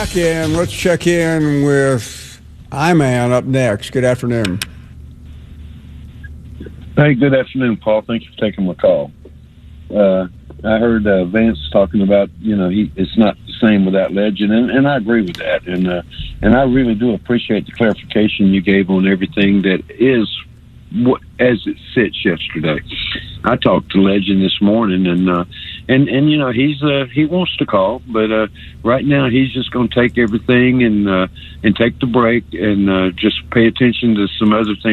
back, and let's check in with I-Man up next. Good afternoon. Hey, good afternoon, Paul. Thank you for taking my call. I heard Vance talking about, it's not the same without Legend, and I agree with that. And I really do appreciate the clarification you gave on everything that is as it sits yesterday. I talked to Legend this morning, and he wants to call, but right now he's just going to take everything and take the break and just pay attention to some other things